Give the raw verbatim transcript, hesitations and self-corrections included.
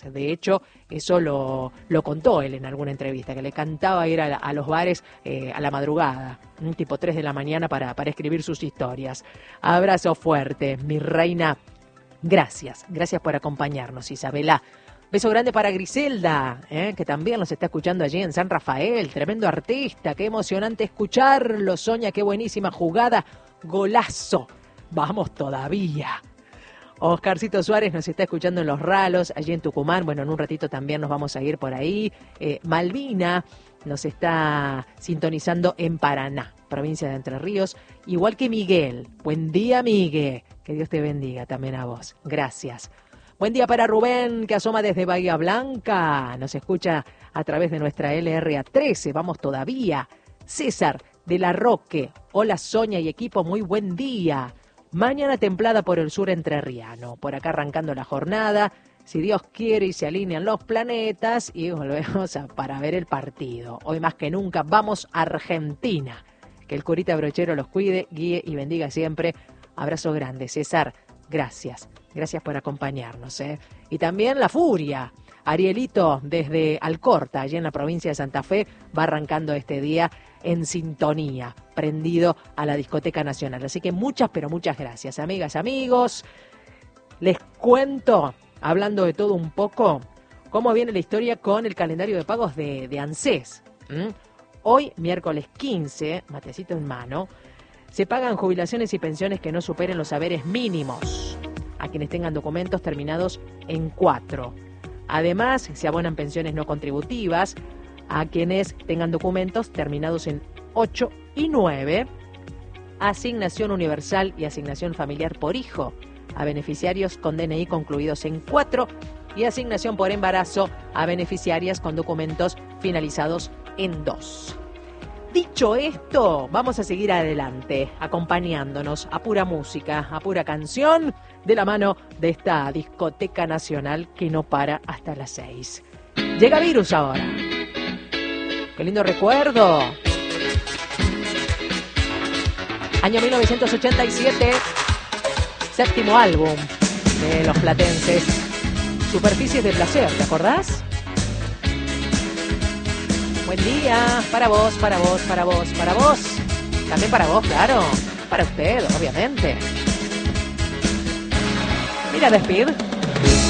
De hecho, eso lo, lo contó él en alguna entrevista, que le cantaba ir a, a los bares eh, a la madrugada, un tipo tres de la mañana para, para escribir sus historias. Abrazo fuerte, mi reina. Gracias, gracias por acompañarnos, Isabela. Beso grande para Griselda, ¿eh? que también nos está escuchando allí en San Rafael. Tremendo artista, qué emocionante escucharlo. Soña, qué buenísima jugada. Golazo. Vamos todavía. Oscarcito Suárez nos está escuchando en Los Ralos, allí en Tucumán. Bueno, en un ratito también nos vamos a ir por ahí. Eh, Malvina nos está sintonizando en Paraná, provincia de Entre Ríos. Igual que Miguel. Buen día, Miguel. Que Dios te bendiga también a vos. Gracias. Buen día para Rubén, que asoma desde Bahía Blanca. Nos escucha a través de nuestra L R A trece. Vamos todavía. César de la Roque. Hola, Sonia y equipo. Muy buen día. Mañana templada por el sur entrerriano. Por acá arrancando la jornada. Si Dios quiere y se alinean los planetas. Y volvemos a, para ver el partido. Hoy más que nunca vamos a Argentina. Que el curita brochero los cuide, guíe y bendiga siempre. Abrazo grande, César. Gracias. Gracias por acompañarnos. ¿eh? Y también La Furia. Arielito desde Alcorta, allí en la provincia de Santa Fe, va arrancando este día en sintonía, prendido a la Discoteca Nacional. Así que muchas, pero muchas gracias, amigas, amigos. Les cuento, hablando de todo un poco, cómo viene la historia con el calendario de pagos de, de ANSES. ¿Mm? Hoy, miércoles quince, matecito en mano, se pagan jubilaciones y pensiones que no superen los haberes mínimos a quienes tengan documentos terminados en cuatro. Además, se abonan pensiones no contributivas a quienes tengan documentos terminados en ocho y nueve, asignación universal y asignación familiar por hijo a beneficiarios con D N I concluidos en cuatro y asignación por embarazo a beneficiarias con documentos finalizados en dos. Dicho esto, vamos a seguir adelante, acompañándonos a pura música, a pura canción, de la mano de esta Discoteca Nacional que no para hasta las seis. Llega Virus ahora. ¡Qué lindo recuerdo! Año mil novecientos ochenta y siete, séptimo álbum de Los Platenses. Superficies de placer, ¿te acordás? Buen día, para vos, para vos, para vos, para vos. También para vos, claro. Para usted, obviamente. Mira, Despid.